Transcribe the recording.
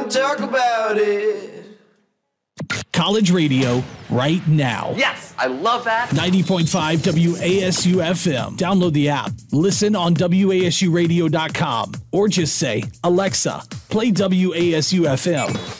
talk about it. College radio right now. Yes, I love that. 90.5 WASU FM. Download the app. Listen on WASUradio.com or just say, Alexa, play WASU FM.